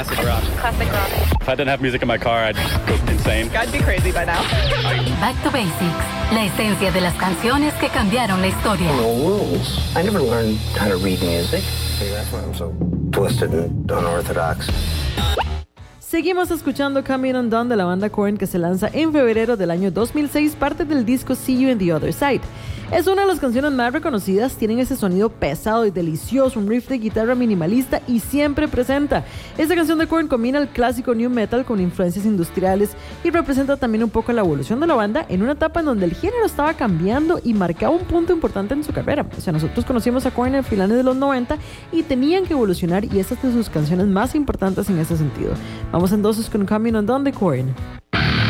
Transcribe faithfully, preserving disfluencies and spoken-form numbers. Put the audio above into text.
classic rock. Classic rock. If I didn't have music in my car, I'd go insane. I'd be crazy by now. Back to Basics, la esencia de las canciones que cambiaron la historia. No rules. I never learned how to read music. Maybe that's why I'm so twisted and unorthodox. Seguimos escuchando Coming Undone de la banda Korn, que se lanza en febrero del año dos mil seis, parte del disco See You in the Other Side. Es una de las canciones más reconocidas, tienen ese sonido pesado y delicioso, un riff de guitarra minimalista y siempre presenta. Esta canción de Korn combina el clásico new metal con influencias industriales y representa también un poco la evolución de la banda en una etapa en donde el género estaba cambiando y marcaba un punto importante en su carrera. O sea, nosotros conocimos a Korn en finales de los noventa y tenían que evolucionar, y esta es de sus canciones más importantes en ese sentido. Vamos entonces con Coming Undone de Korn.